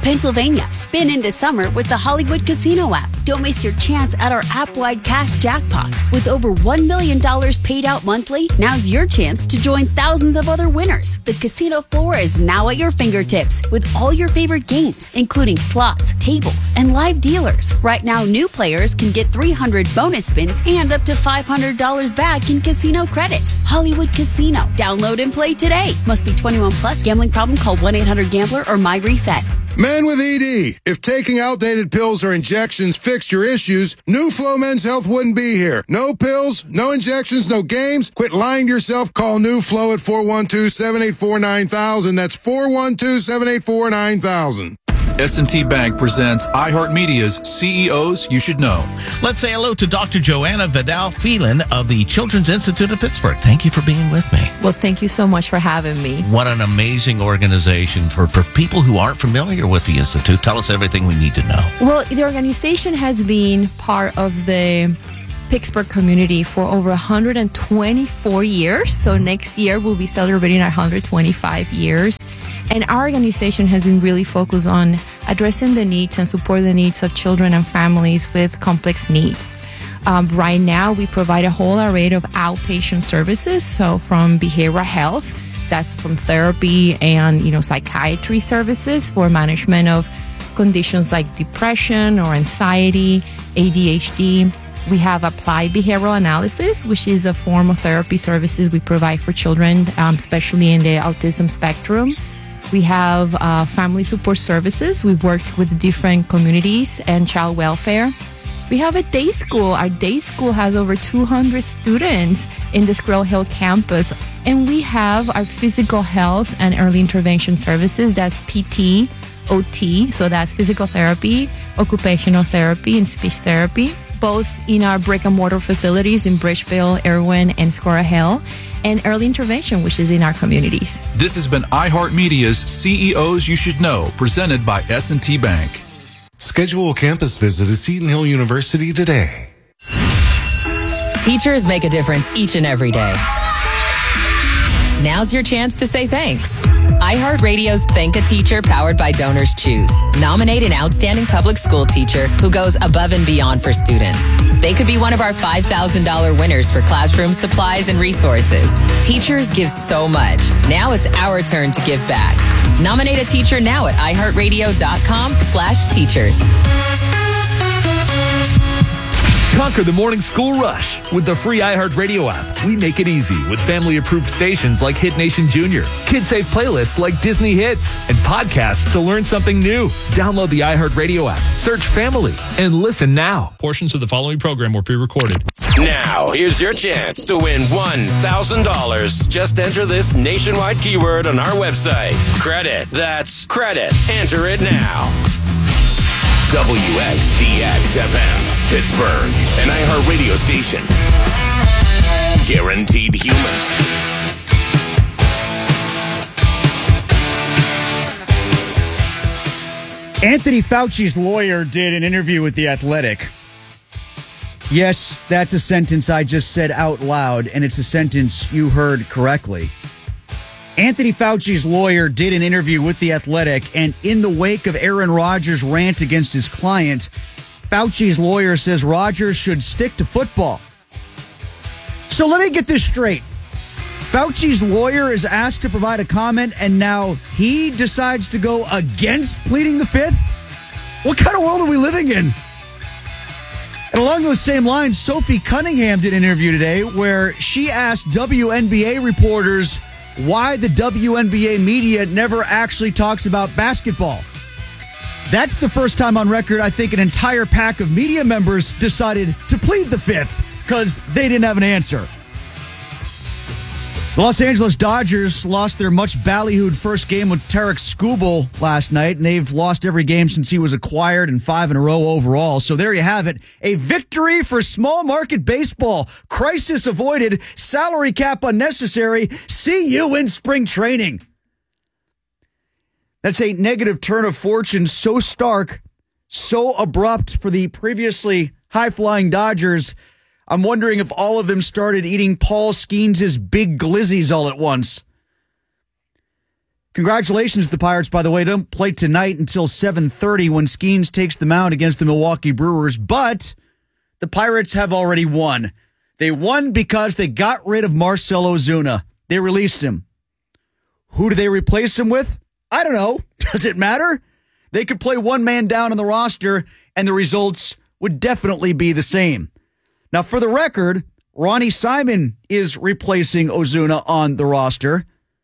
Pennsylvania. Spin into summer with the Hollywood Casino app. Don't miss your chance at our app-wide cash jackpots. With over $1 million paid out monthly, now's your chance to join thousands of other winners. The casino floor is now at your fingertips with all your favorite games, including slots, tables, and live dealers. Right now, new players can get 300 bonus spins and up to $500 back in casino credits. Hollywood Casino. Download and play today. Must be 21 plus. Gambling problem? Call 1-800-GAMBLER or MyReset. Men with ED. If taking outdated pills or injections fixed your issues, New Flow Men's Health wouldn't be here. No pills, no injections, no games. Quit lying to yourself. Call New Flow at 412-784-9000. That's 412-784-9000. S&T Bank presents iHeartMedia's CEOs You Should Know. Let's say hello to Dr. Joanna Vidal-Phelan of the Children's Institute of Pittsburgh. Thank you for being with me. Well, thank you so much for having me. What an amazing organization. For people who aren't familiar with the Institute, tell us everything we need to know. Well, the organization has been part of the Pittsburgh community for over 124 years. So next year, we'll be celebrating our 125 years. And our organization has been really focused on addressing the needs and support the needs of children and families with complex needs. Right now, we provide a whole array of outpatient services. So from behavioral health, that's from therapy and, psychiatry services for management of conditions like depression or anxiety, ADHD. We have applied behavioral analysis, which is a form of therapy services we provide for children, especially in the autism spectrum. We have family support services. We work with different communities and child welfare. We have a day school. Our day school has over 200 students in the Squirrel Hill campus. And we have our physical health and early intervention services. That's PT, OT, so that's physical therapy, occupational therapy, and speech therapy, both in our brick and mortar facilities in Bridgeville, Irwin, and Squirrel Hill, and early intervention, which is in our communities. This has been iHeartMedia's CEOs You Should Know, presented by S&T Bank. Schedule a campus visit at Seton Hill University today. Teachers make a difference each and every day. Now's your chance to say thanks. iHeartRadio's Thank a Teacher, powered by Donors Choose. Nominate an outstanding public school teacher who goes above and beyond for students. They could be one of our $5,000 winners for classroom supplies and resources. Teachers give so much. Now it's our turn to give back. Nominate a teacher now at iHeartRadio.com/teachers. Conquer the morning school rush with the free iHeartRadio app. We make it easy with family-approved stations like Hit Nation Junior, kid-safe playlists like Disney Hits, and podcasts to learn something new. Download the iHeartRadio app, search Family, and listen now. Portions of the following program were pre-recorded. Now, here's your chance to win $1,000. Just enter this nationwide keyword on our website. Credit. That's credit. Enter it now. WXDX-FM, Pittsburgh, an iHeartRadio station. Guaranteed human. Anthony Fauci's lawyer did an interview with The Athletic. Yes, that's a sentence I just said out loud, and it's a sentence you heard correctly. Anthony Fauci's lawyer did an interview with The Athletic, and in the wake of Aaron Rodgers' rant against his client, Fauci's lawyer says Rodgers should stick to football. So let me get this straight. Fauci's lawyer is asked to provide a comment, and now he decides to go against pleading the fifth? What kind of world are we living in? And along those same lines, Sophie Cunningham did an interview today where she asked WNBA reporters why the WNBA media never actually talks about basketball. That's the first time on record I think an entire pack of media members decided to plead the fifth because they didn't have an answer. The Los Angeles Dodgers lost their much ballyhooed first game with Tarek Skubal last night, and they've lost every game since he was acquired and 5 in a row overall. So there you have it. A victory for small market baseball. Crisis avoided. Salary cap unnecessary. See you in spring training. That's a negative turn of fortune so stark, so abrupt for the previously high-flying Dodgers. I'm wondering if all of them started eating Paul Skeens' big glizzies all at once. Congratulations to the Pirates, by the way. They don't play tonight until 7:30 when Skeens takes the mound against the Milwaukee Brewers. But the Pirates have already won. They won because they got rid of Marcell Ozuna. They released him. Who do they replace him with? I don't know. Does it matter? They could play one man down on the roster, and the results would definitely be the same. Now, for the record, Ronnie Simon is replacing Ozuna on the roster.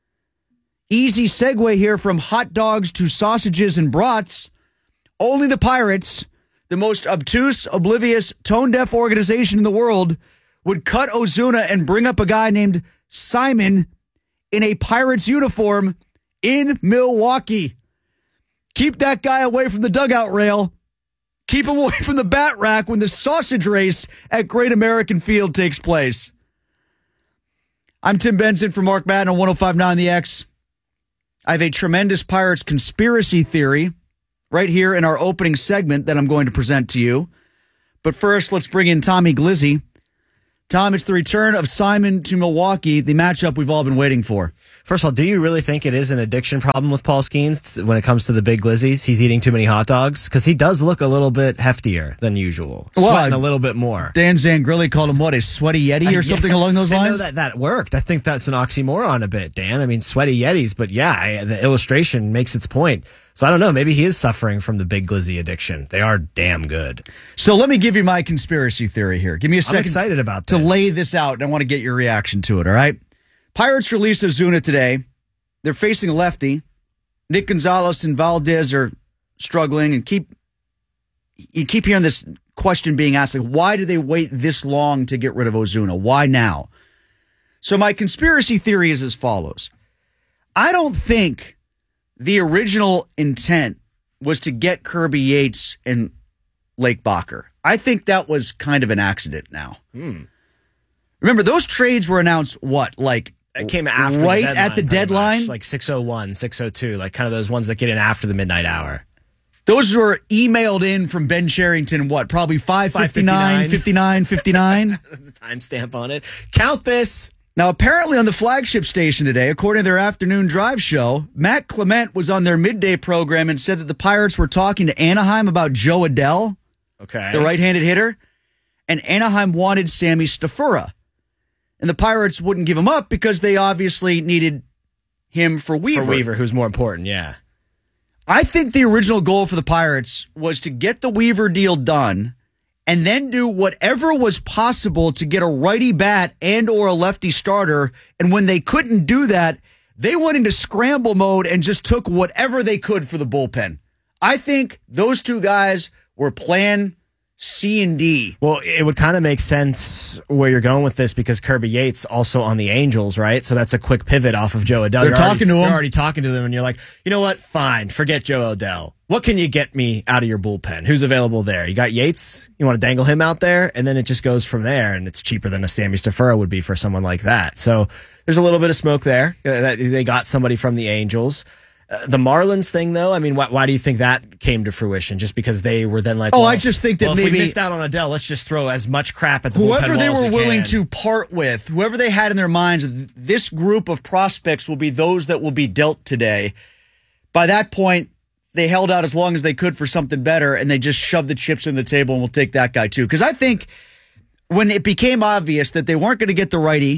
Easy segue here from hot dogs to sausages and brats. Only the Pirates, the most obtuse, oblivious, tone-deaf organization in the world, would cut Ozuna and bring up a guy named Simon in a Pirates uniform in Milwaukee. Keep that guy away from the dugout rail. Keep him away from the bat rack when the sausage race at Great American Field takes place. I'm Tim Benson from Mark Madden on 105.9 The X. I have a tremendous Pirates conspiracy theory right here in our opening segment that I'm going to present to you. But first, let's bring in Tommy Glizzy. Tom, it's the return of Simon to Milwaukee, the matchup we've all been waiting for. First of all, do you really think it is an addiction problem with Paul Skeens when it comes to the big glizzies? He's eating too many hot dogs? Because he does look a little bit heftier than usual. Sweating a little bit more. Dan Zangrilli called him, what, a sweaty Yeti or something along those lines? I know that worked. I think that's an oxymoron a bit, Dan. I mean, sweaty Yetis, but the illustration makes its point. So I don't know. Maybe he is suffering from the big glizzy addiction. They are damn good. So let me give you my conspiracy theory here. Give me a second. I'm excited about this. To lay this out, and I want to get your reaction to it, all right? Pirates release Ozuna today. They're facing a lefty. Nick Gonzalez and Valdez are struggling, and you keep hearing this question being asked, like, why do they wait this long to get rid of Ozuna? Why now? So my conspiracy theory is as follows. I don't think the original intent was to get Kirby Yates and Lake Bacher. I think that was kind of an accident now. Remember, those trades were announced, it came after right the deadline, at the deadline? Much, like 6:01, 6:02, like kind of those ones that get in after the midnight hour. Those were emailed in from Ben Cherington, probably 5:59, 59. The timestamp on it. Count this. Now, apparently on the flagship station today, according to their afternoon drive show, Matt Clement was on their midday program and said that the Pirates were talking to Anaheim about Joe Adell, the right-handed hitter, and Anaheim wanted Sammy Stafura. And the Pirates wouldn't give him up because they obviously needed him for Weaver. For Weaver, who's more important, yeah. I think the original goal for the Pirates was to get the Weaver deal done and then do whatever was possible to get a righty bat and or a lefty starter. And when they couldn't do that, they went into scramble mode and just took whatever they could for the bullpen. I think those two guys were plan C and D. Well, it would kind of make sense where you're going with this because Kirby Yates also on the Angels, right? So that's a quick pivot off of Joe Adell. They're talking to him. You're already talking to them, and you're like, you know what? Fine, forget Joe Adell. What can you get me out of your bullpen? Who's available there? You got Yates? You want to dangle him out there? And then it just goes from there, and it's cheaper than a Sammy Stafura would be for someone like that. So there's a little bit of smoke there. That they got somebody from the Angels. The Marlins thing, though, I mean, why do you think that came to fruition? Just because they were then like, I just think that maybe if we missed out on Adell, let's just throw as much crap at the whoever bullpen they wall were as we willing can. to part with, whoever they had in their minds, this group of prospects will be those that will be dealt today. By that point, they held out as long as they could for something better, and they just shoved the chips in the table, and we'll take that guy too. Because I think when it became obvious that they weren't going to get the righty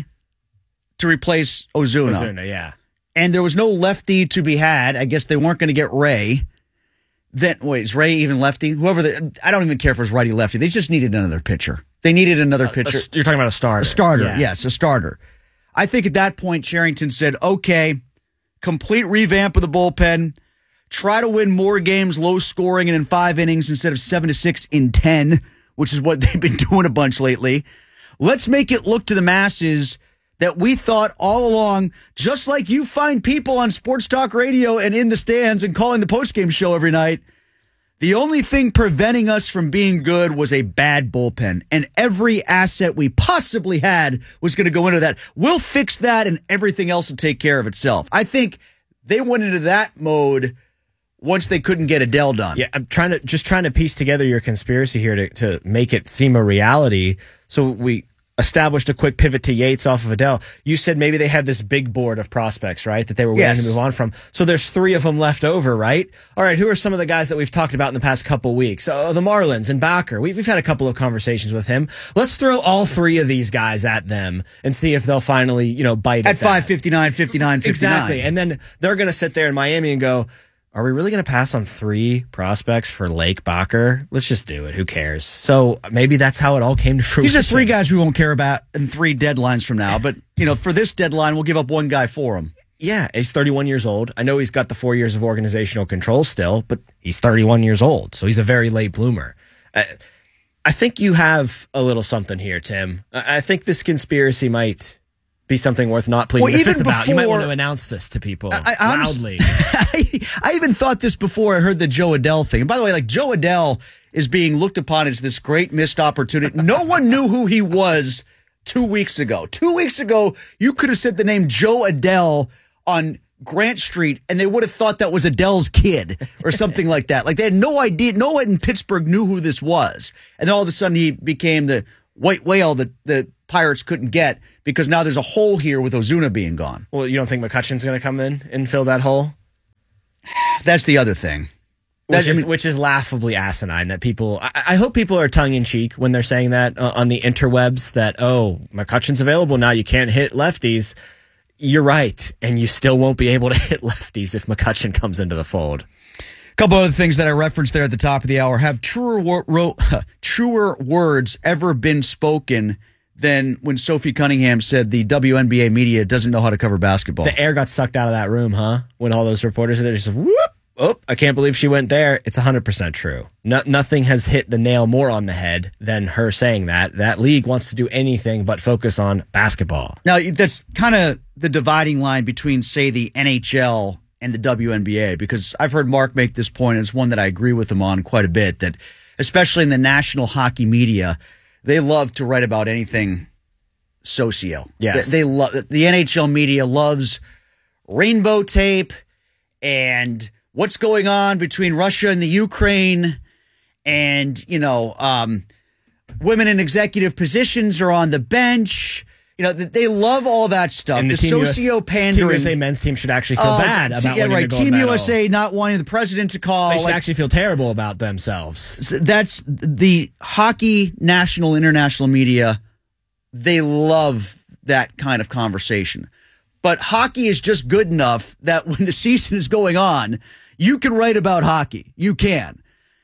to replace Ozuna, yeah. And there was no lefty to be had. I guess they weren't going to get Ray. Then wait, is Ray even lefty? I don't even care if it was righty lefty. They just needed another pitcher. They needed another pitcher. You're talking about a starter. A starter, yeah. Yes, a starter. I think at that point, Cherington said, okay, complete revamp of the bullpen. Try to win more games low scoring and in 5 innings instead of 7-6 in 10, which is what they've been doing a bunch lately. Let's make it look to the masses that we thought all along, just like you find people on sports talk radio and in the stands and calling the postgame show every night, the only thing preventing us from being good was a bad bullpen. And every asset we possibly had was going to go into that. We'll fix that and everything else will take care of itself. I think they went into that mode once they couldn't get Adell done. Yeah, I'm trying to piece together your conspiracy here to make it seem a reality. So established a quick pivot to Yates off of Adele. You said maybe they had this big board of prospects, right, that they were willing to move on from. So there's 3 of them left over, right? All right, who are some of the guys that we've talked about in the past couple weeks? The Marlins and Bakker. We've had a couple of conversations with him. Let's throw all 3 of these guys at them and see if they'll finally, bite at 559, 59, 59. Exactly. And then they're going to sit there in Miami and go, are we really going to pass on 3 prospects for Lake Bakker? Let's just do it. Who cares? So maybe that's how it all came to fruition. These are 3 guys we won't care about in 3 deadlines from now. But, for this deadline, we'll give up 1 guy for him. Yeah, he's 31 years old. I know he's got the 4 years of organizational control still, but he's 31 years old. So he's a very late bloomer. I think you have a little something here, Tim. I think this conspiracy might be something worth not pleading the fifth about. You might want to announce this to people loudly. I even thought this before I heard the Joe Adele thing. And by the way, Joe Adele is being looked upon as this great missed opportunity. No one knew who he was 2 weeks ago. 2 weeks ago, you could have said the name Joe Adele on Grant Street, and they would have thought that was Adele's kid or something like that. They had no idea. No one in Pittsburgh knew who this was. And then all of a sudden, he became the white whale that the Pirates couldn't get because now there's a hole here with Ozuna being gone. Well, you don't think McCutchen's going to come in and fill that hole? That's the other thing. Which is laughably asinine that people... I hope people are tongue-in-cheek when they're saying that on the interwebs that, McCutchen's available now, you can't hit lefties. You're right, and you still won't be able to hit lefties if McCutchen comes into the fold. A couple other things that I referenced there at the top of the hour. Have truer words ever been spoken than when Sophie Cunningham said the WNBA media doesn't know how to cover basketball? The air got sucked out of that room, huh? When all those reporters are there, just whoop. Oh, I can't believe she went there. It's 100% true. Nothing has hit the nail more on the head than her saying that. That league wants to do anything but focus on basketball. Now, that's kind of the dividing line between, say, the NHL and the WNBA, because I've heard Mark make this point, and it's one that I agree with him on quite a bit, that especially in the national hockey media, they love to write about anything socio. Yes. They love the NHL media loves rainbow tape and what's going on between Russia and the Ukraine, and women in executive positions are on the bench. They love all that stuff. And the socio-pandering. Team USA men's team should actually feel bad about winning the gold Team medal. USA not wanting the president to call. They should actually feel terrible about themselves. That's the hockey national, international media. They love that kind of conversation. But hockey is just good enough that when the season is going on, you can write about hockey. You can.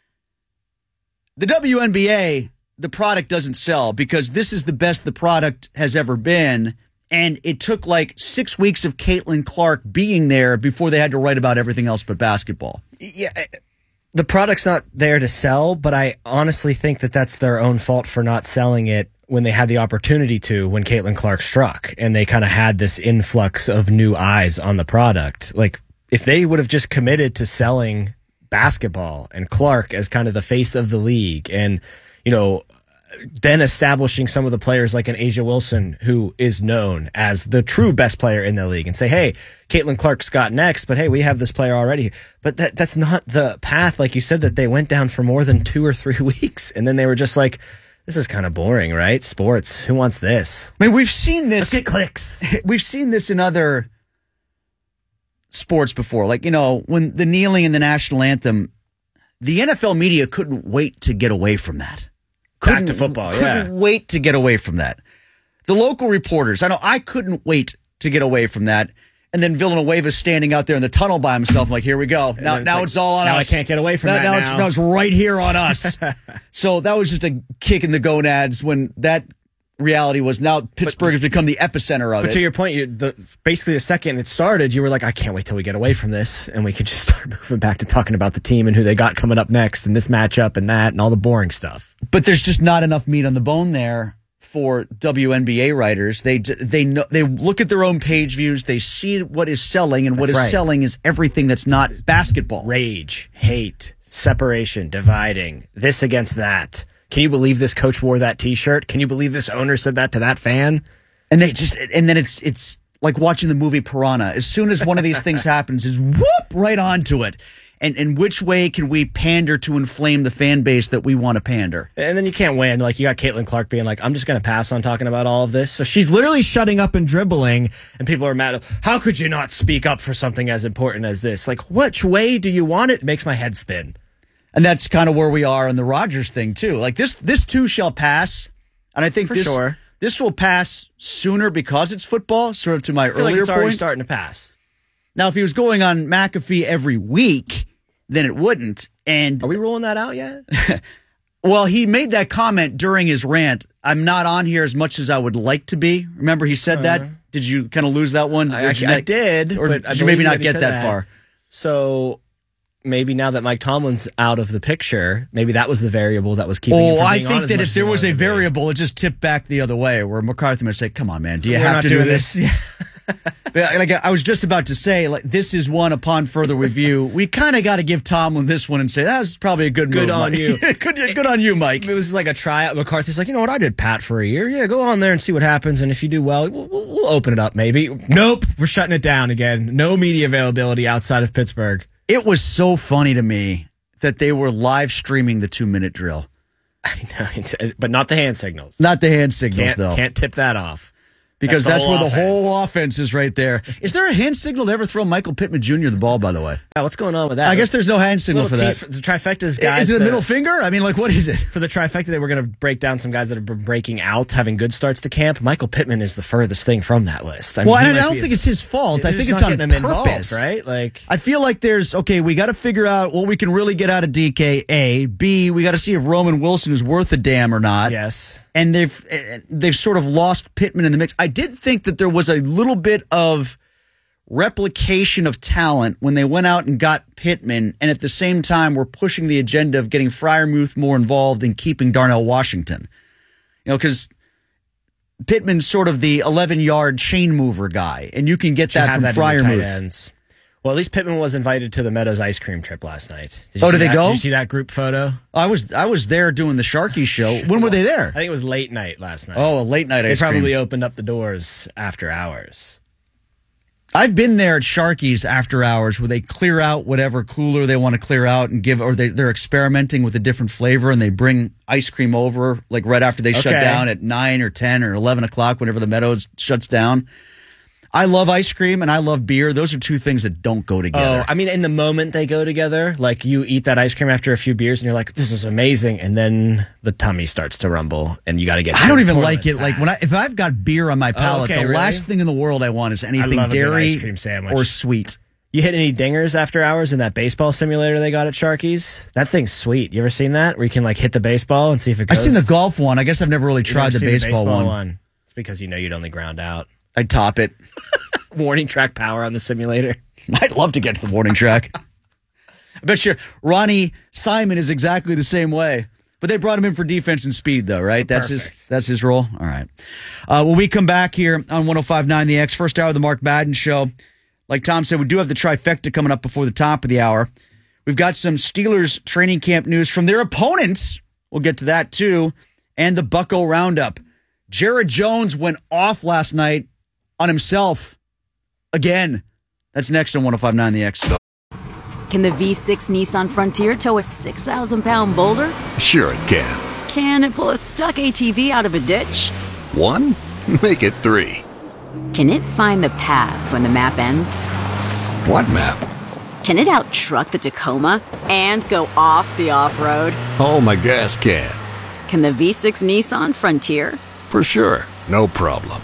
The WNBA, the product doesn't sell because this is the best the product has ever been. And it took 6 weeks of Caitlin Clark being there before they had to write about everything else but basketball. Yeah, the product's not there to sell, but I honestly think that that's their own fault for not selling it when they had the opportunity to when Caitlin Clark struck. And they kind of had this influx of new eyes on the product. If they would have just committed to selling basketball and Clark as kind of the face of the league and, then establishing some of the players like an Asia Wilson, who is known as the true best player in the league, and say, hey, Caitlin Clark's got next, but hey, we have this player already. But that's not the path, like you said, that they went down for more than 2 or 3 weeks. And then they were just like, this is kind of boring, right? Sports. Who wants this? I mean, we've seen this. Let's get clicks. We've seen this in other sports before. When the kneeling in the national anthem, the NFL media couldn't wait to get away from that. Back to football, couldn't wait to get away from that. The local reporters, I couldn't wait to get away from that. And then Villanueva's standing out there in the tunnel by himself, here we go. Now it's all on us. Now I can't get away from that. Now it's right here on us. So that was just a kick in the gonads when that reality was now Pittsburgh has become the epicenter of it. But to your point, basically the second it started, you were like, I can't wait till we get away from this and we could just start moving back to talking about the team and who they got coming up next and this matchup and that and all the boring stuff. But there's just not enough meat on the bone there for WNBA writers. They know, they look at their own page views, they see what is selling, and what is selling is everything that's not basketball. Rage, hate, separation, dividing, this against that. Can you believe this coach wore that T-shirt? Can you believe this owner said that to that fan? And then it's like watching the movie Piranha. As soon as one of these things happens, is whoop right onto it. And which way can we pander to inflame the fan base that we want to pander? And then you can't win. Like, you got Caitlin Clark being like, I'm just going to pass on talking about all of this. So she's literally shutting up and dribbling, and people are mad. How could you not speak up for something as important as this? Like, which way do you want it? It makes my head spin. And that's kind of where we are in the Rodgers thing, too. Like, this too shall pass. And I think this will pass sooner because it's football, sort of to my earlier like it's point. already starting to pass. Now, if he was going on McAfee every week, then it wouldn't. And are we rolling that out yet? Well, he made that comment during his rant. I'm not on here as much as I would like to be. Remember he said that? Did you kind of lose that one? I did. Or but did you maybe not get that far? So maybe now that Mike Tomlin's out of the picture, maybe that was the variable that was keeping him from I being on think as that much if as there he was a wanted to be. variable, it just tipped back the other way, where McCarthy would say, come on, man, do you We're have not to do doing this? Like I was just about to say, like, this is one upon further review. We kind of got to give Tomlin this one and say, that was probably a good move, on Mike. you. Good on you, Mike. It was like a tryout. McCarthy's like, you know what? I did Pat for a year. Yeah, go on there and see what happens. And if you do well, we'll open it up maybe. Nope. We're shutting it down again. No media availability outside of Pittsburgh. It was so funny to me that they were live streaming the 2-minute drill. I know, but not the hand signals. Not the hand signals, though. Can't tip that off. Because that's where the whole offense is right there. Is there a hand signal to ever throw Michael Pittman Jr. the ball, by the way? Yeah, what's going on with that? I guess there's no hand signal for that. For the trifectas, guys. Is it a middle finger? I mean, like, what is it? For the trifecta today, we're going to break down some guys that have been breaking out, having good starts to camp. Michael Pittman is the furthest thing from that list. I don't think it's his fault. I think it's on purpose, right? Like, I feel like we got to figure out what we can really get out of DK, A. B, we got to see if Roman Wilson is worth a damn or not. Yes. And they've sort of lost Pittman in the mix. I did think that there was a little bit of replication of talent when they went out and got Pittman, and at the same time were pushing the agenda of getting Freiermuth more involved in keeping Darnell Washington. You know, because Pittman's sort of the 11-yard chain mover guy, and you can get that from Freiermuth. Well, at least Pittman was invited to the Meadows ice cream trip last night. Did they go? Did you see that group photo? I was there doing the Sharky show. When were they there? I think it was late night last night. Oh, a late night ice cream. They probably opened up the doors after hours. I've been there at Sharky's after hours where they clear out whatever cooler they want to clear out and give, or they're experimenting with a different flavor and they bring ice cream over like right after they shut down at 9 or 10 or 11 o'clock whenever the Meadows shuts down. I love ice cream and I love beer. Those are two things that don't go together. Oh, I mean, in the moment they go together, like you eat that ice cream after a few beers and you're like, this is amazing. And then the tummy starts to rumble and you got to get I don't even like it. Like if I've got beer on my palate, last thing in the world I want is anything dairy ice cream sandwich or sweet. You hit any dingers after hours in that baseball simulator they got at Sharky's? That thing's sweet. You ever seen that? Where you can like hit the baseball and see if it goes? I've seen the golf one. I guess I've never really tried the baseball one. It's because you know you'd only ground out. I'd top it. Warning track power on the simulator. I'd love to get to the warning track. I bet you Ronnie Simon is exactly the same way. But they brought him in for defense and speed, though, right? That's his role? All right. When we come back here on 105.9 The X, first hour of the Mark Madden Show, like Tom said, we do have the trifecta coming up before the top of the hour. We've got some Steelers training camp news from their opponents. We'll get to that, too. And the Bucko Roundup. Jared Jones went off last night on himself again. That's next on 105.9 The X. Can the V6 Nissan Frontier tow a 6,000-pound boulder? Sure it can. Can it pull a stuck ATV out of a ditch? 1? Make it 3. Can it find the path when the map ends? What map? Can it out-truck the Tacoma and go off the off-road? Oh, my gas can. Can the V6 Nissan Frontier? For sure. No problem.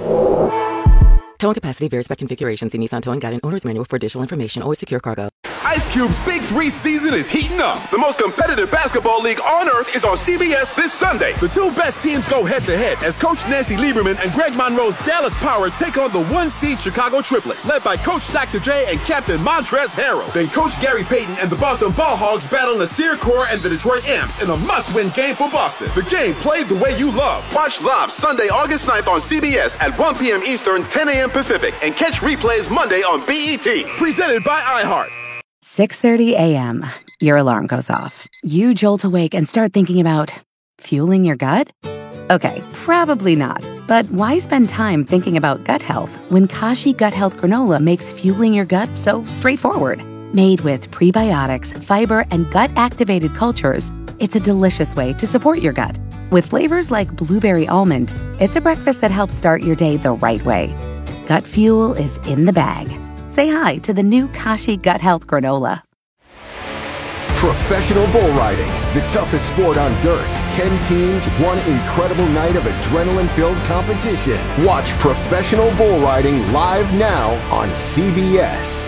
Towing capacity varies by configuration. See Nissan Towing Guide and Owner's Manual for additional information. Always secure cargo. Ice Cube's Big 3 season is heating up. The most competitive basketball league on earth is on CBS this Sunday. The two best teams go head-to-head as Coach Nancy Lieberman and Greg Monroe's Dallas Power take on the 1-seed Chicago Triplets, led by Coach Dr. J and Captain Montrezl Harrell. Then Coach Gary Payton and the Boston Ball Hogs battle Nasir Kaur and the Detroit Amps in a must-win game for Boston. The game played the way you love. Watch live Sunday, August 9th on CBS at 1 p.m. Eastern, 10 a.m. Pacific, and catch replays Monday on BET. Presented by iHeart. 6:30 a.m. Your alarm goes off. You jolt awake and start thinking about fueling your gut? Okay, probably not. But why spend time thinking about gut health when Kashi Gut Health Granola makes fueling your gut so straightforward? Made with prebiotics, fiber, and gut-activated cultures, it's a delicious way to support your gut. With flavors like blueberry almond, it's a breakfast that helps start your day the right way. Gut Fuel is in the bag. Say hi to the new Kashi Gut Health Granola. Professional bull riding, the toughest sport on dirt. 10 teams, one incredible night of adrenaline-filled competition. Watch professional bull riding live now on CBS.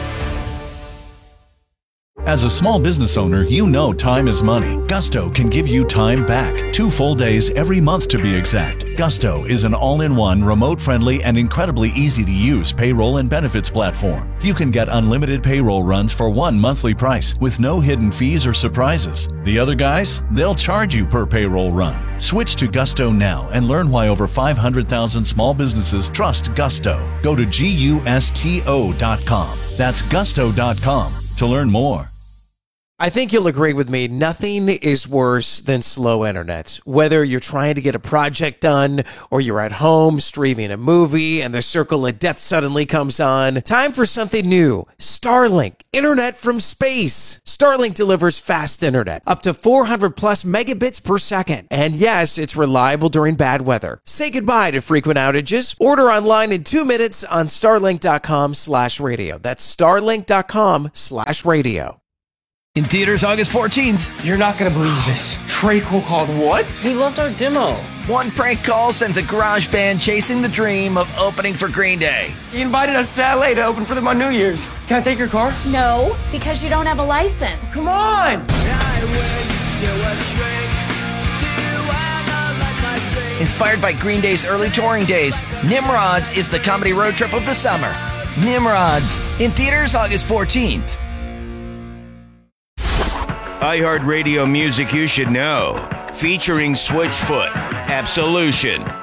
As a small business owner, you know time is money. Gusto can give you time back. 2 full days every month to be exact. Gusto is an all-in-one, remote-friendly, and incredibly easy-to-use payroll and benefits platform. You can get unlimited payroll runs for one monthly price with no hidden fees or surprises. The other guys, they'll charge you per payroll run. Switch to Gusto now and learn why over 500,000 small businesses trust Gusto. Go to GUSTO.com. That's Gusto.com to learn more. I think you'll agree with me, nothing is worse than slow internet. Whether you're trying to get a project done or you're at home streaming a movie and the circle of death suddenly comes on, time for something new. Starlink, internet from space. Starlink delivers fast internet, up to 400 plus megabits per second. And yes, it's reliable during bad weather. Say goodbye to frequent outages. Order online in 2 minutes on starlink.com/radio. That's starlink.com/radio. In theaters August 14th. You're not going to believe this. Trey Cole called what? He loved our demo. One prank call sends a garage band chasing the dream of opening for Green Day. He invited us to LA to open for them on New Year's. Can I take your car? No, because you don't have a license. Come on! Inspired by Green Day's early touring days, Nimrods is the comedy road trip of the summer. Nimrods, in theaters August 14th. iHeartRadio music you should know. Featuring Switchfoot, Absolution,